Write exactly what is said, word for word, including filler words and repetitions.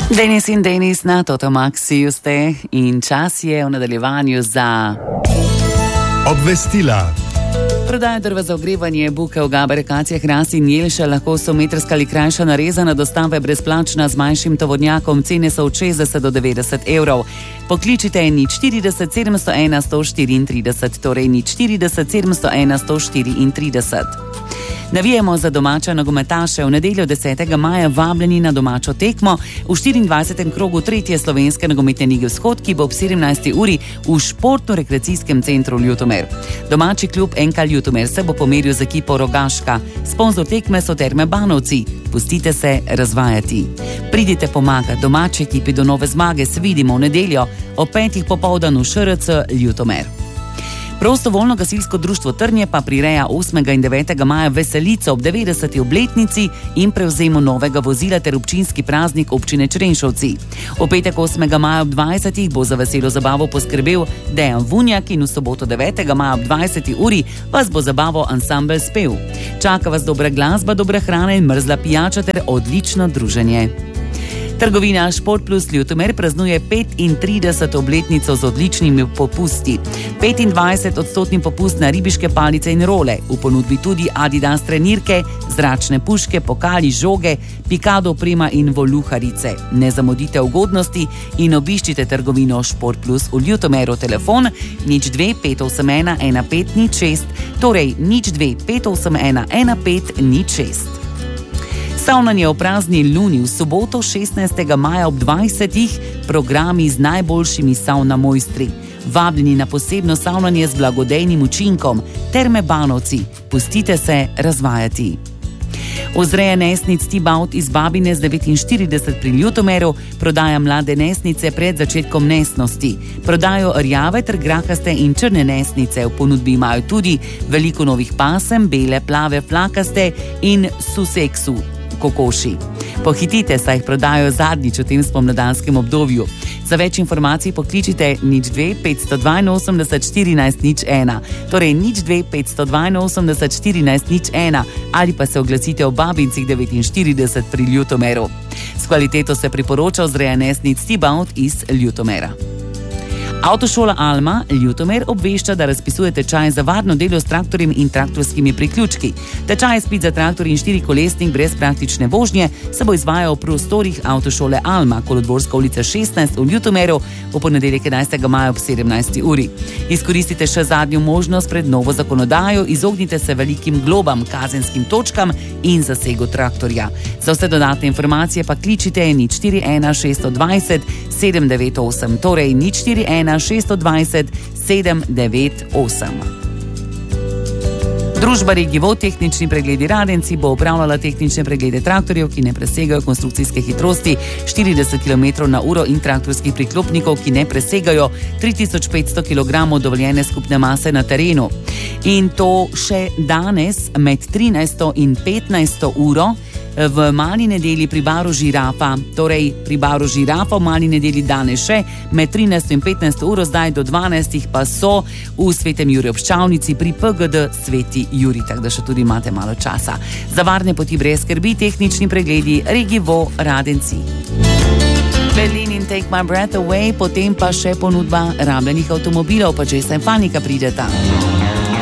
Denis in Denis na Totomaxiju ste in čas je v nadaljevanju za obvestila. Prodaja drva za ogrevanje, buke, ogabare, kacije, hrast in jelša lahko so metrska ali krajša narezana, dostave brezplačna z manjšim tovornjakom, cene so od šestdeset do devetdeset evrov. Pokličite nič štirideset sedemsto ena sto štiriintrideset, torej nič štirideset sedemsto ena sto štiriintrideset. Navijemo za domače nogometaše. V nedeljo desetega maja vabljeni na domačo tekmo v štiriindvajsetem krogu tretje slovenske nogometne lige Vzhod, ki bo ob sedemnajsti uri v športno-rekreacijskem centru Ljutomer. Domači klub en ka Ljutomer se bo pomeril z ekipo Rogaška. Sponzor tekme so Terme Banovci. Pustite se razvajati. Pridite pomagati domači ekipi do nove zmage. Se vidimo v nedeljo ob petih popoldan v š r c Ljutomer. Prostovoljno gasilsko društvo Trnje pa prireja osmega in devetega maja veselico ob devetdeseti obletnici in prevzemu novega vozila ter občinski praznik občine Črenšovci. V petek osmega maja ob dvajsetih bo za veselo zabavo poskrbel Dejan Vunjak in v soboto devetega maja ob dvajseti uri vas bo zabavo ansambel Spev. Čaka vas dobra glasba, dobra hrana in mrzla pijača ter odlično druženje. Trgovina Šport Plus Ljutomer praznuje petintrideseto obletnico z odličnimi popusti. petindvajset odstotni popust na ribiške palice in role, v ponudbi tudi Adidas trenirke, zračne puške, pokali, žoge, pikado oprema in voluharice. Ne zamudite ugodnosti in obiščite trgovino Šport Plus v Ljutomeru. Telefon nič dve pet osem ena ena pet nič šest, torej nič dve pet osem ena ena pet nič šest. Savnanje o prazni luni v soboto šestnajstega maja ob dvajsetih, programi z najboljšimi savna mojstri. Vabljeni na posebno savnanje z blagodejnim učinkom. Terme Banovci. Pustite se razvajati. Vzreja nesnic Tibaut iz Babine z devetinštirideset pri Ljutomeru prodaja mlade nesnice pred začetkom nesnosti. Prodajo rjave ter grakaste in črne nesnice. V ponudbi imajo tudi veliko novih pasem, bele, plave, flakaste in suseksu kokoši. Pohitite, saj jih prodajo zadnjič v tem spomladanskem obdobju. Za več informacij pokličite nič dve pet osem dva štirinajst nič ena, torej nič dve pet osem dva štirinajst nič ena ali pa se oglasite v Babincih devetinštirideset pri Ljutomeru. S kvaliteto se priporoča vzreja nesnic Tibaut iz Ljutomera. Avtošola Alma Ljutomer obvešča, da razpisuje tečaj za varno delo s traktorjem in traktorskimi priključki. Tečaj izpit za traktor in štirikolesnik brez praktične vožnje se bo izvajal v prostorih Avtošole Alma, Kolodvorska ulica šestnajst v Ljutomeru, v ponedeljek enajstega maja ob sedemnajsti uri. Izkoristite še zadnjo možnost pred novo zakonodajo, izognite se velikim globam, kazenskim točkam in zasegu traktorja. Za vse dodatne informacije pa kličite nič štiri ena šest dvajset sedem devet osem, torej nič štiri ena šest dvajset sedem devet osem. Družba Regivo tehnični pregledi Radenci bo upravljala tehnične preglede traktorjev, ki ne presegajo konstrukcijske hitrosti štirideset kilometrov na uro in traktorskih priklopnikov, ki ne presegajo tri tisoč petsto kilogramov dovoljene skupne mase na terenu. In to še danes med trinajsto in petnajsto uro v Mali nedelji pri baru Žirafa, torej pri baru Žirafa v Mali nedelji danes še med trinajsto in petnajsto uro, zdaj do dvanajstih pa so v Svetem Juriju ob Ščavnici pri P G D Sveti Jurij, tako da še tudi imate malo časa. Za varne poti brez skrbi tehnični pregledi Regivo Radenci. Berlin in Take My Breath Away, potem pa še ponudba rabljenih avtomobilov, pa Jason Fanika prideta.